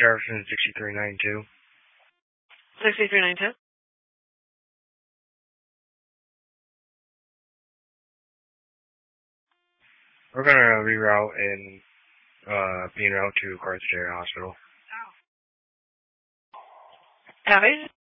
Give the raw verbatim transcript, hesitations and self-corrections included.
Jefferson sixty-three ninety-two. sixty-three ninety-two? We're gonna reroute and uh being route to Carthage Area Hospital. Copy.